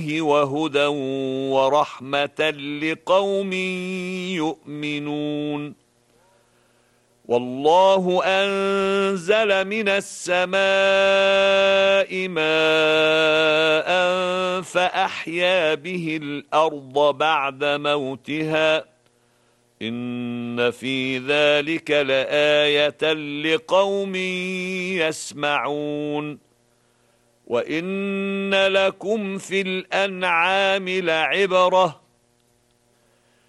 وهدى ورحمة لقوم يؤمنون والله أنزل من السماء ماء فأحيا به الأرض بعد موتها إن في ذلك لآية لقوم يسمعون وإن لكم في الأنعام لعبرة